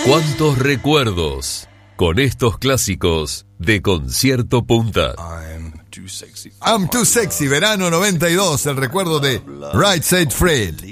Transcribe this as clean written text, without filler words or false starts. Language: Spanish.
¿Cuántos recuerdos con estos clásicos de Concierto Punta? I'm Too Sexy, verano 92, el recuerdo de Right Said Fred.